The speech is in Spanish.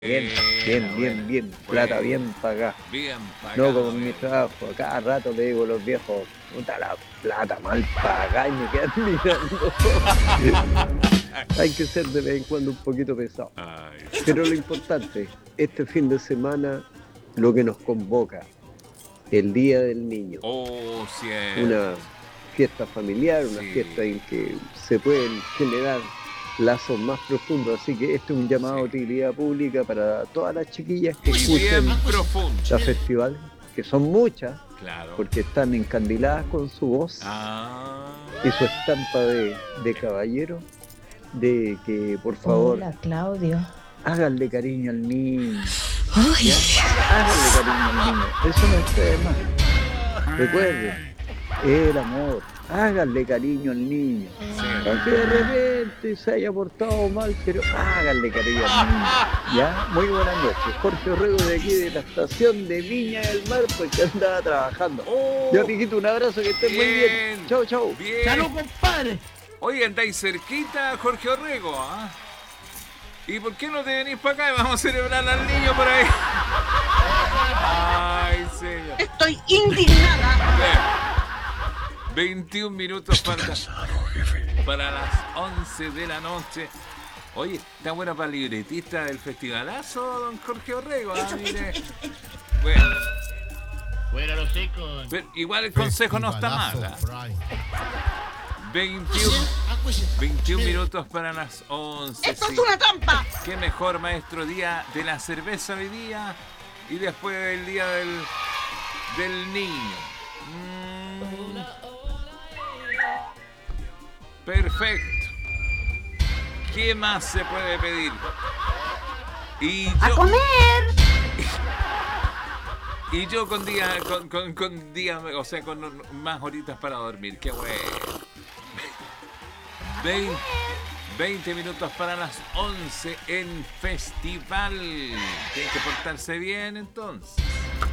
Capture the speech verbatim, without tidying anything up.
Bien, bien, bien, bien, plata bien pagada. Bien No pagado. como en mi trabajo, a cada rato le digo a los viejos, puta la plata mal pagada y me quedan mirando. Hay que ser de vez en cuando un poquito pesado. Ay, Pero lo importante, este fin de semana, lo que nos convoca, el Día del Niño, oh, cierto. una fiesta familiar, una Sí. fiesta en que se pueden generar lazos más profundos. Así que este es un llamado Sí. a utilidad pública para todas las chiquillas que Y escuchen bien profundo. la festival, que son muchas, Claro. porque están encandiladas con su voz Ah. y su estampa de, de caballero, de que por favor Hola, Claudio. háganle cariño al niño, Ay, ¿ya? Háganle cariño al niño, eso no está de más. Recuerden, el amor, háganle cariño al niño. Sí. Aunque de repente se haya portado mal, pero háganle cariño al niño. ¿Ya? Muy buenas noches. Jorge Orrego de aquí de la estación de Viña del Mar, porque andaba trabajando. Oh, Ya, amiguito, un abrazo, que estén muy bien. bien. Chau, chau. Bien. ¡salud, compadre! Oye, andáis cerquita, Jorge Orrego, ¿ah? ¿Y por qué no te venís para acá y vamos a celebrar al niño por ahí? Ay, señor. Estoy indignada. Bien. veintiún minutos para, para las once de la noche. Oye, está bueno para el libretista del festivalazo, don Jorge Orrego. ¿Ah? Mire. Bueno, Fuera los secos. pero igual el consejo no está mal. ¿Ah? veintiún, veintiún minutos para las once. ¡Esto Sí. es una trampa! Qué mejor, maestro, día de la cerveza hoy día y después el día del, del niño. Mm. Perfecto. ¿Qué más se puede pedir? Y ¡A yo, comer! y yo con día, con, con, con día, o sea, con más horitas para dormir. Qué bueno. veinte, veinte minutos para las once en festival. Tienen que portarse bien entonces.